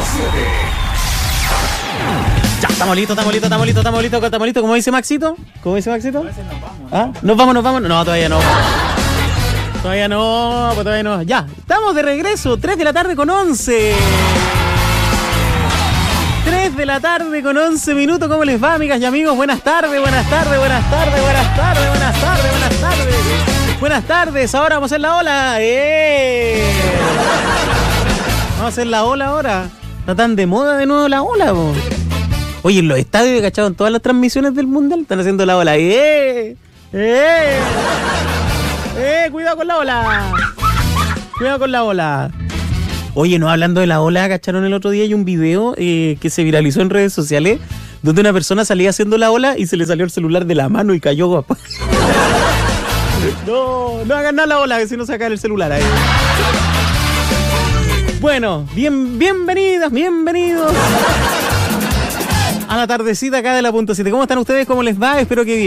Ya, estamos listos, ¿cómo dice Maxito? ¿Ah? ¿Nos vamos? No, todavía no. Todavía no. Ya, estamos de regreso, 3 de la tarde con 11. 3 de la tarde con 11 minutos. ¿Cómo les va, amigas y amigos? Buenas tardes. Buenas tardes, ahora vamos a hacer la ola. Vamos a hacer la ola ahora. Está tan de moda de nuevo la ola, po. Oye, en los estadios, ¿cachado? En todas las transmisiones del mundial están haciendo la ola. Cuidado con la ola. Oye, no, hablando de la ola, ¿cacharon? El otro día hay un video que se viralizó en redes sociales donde una persona salía haciendo la ola y se le salió el celular de la mano y cayó, guapa. No hagan nada la ola, que si no se cae el celular ahí. Bueno, bienvenidos a la tardecita acá de la .7. ¿Cómo están ustedes? ¿Cómo les va? Espero que bien.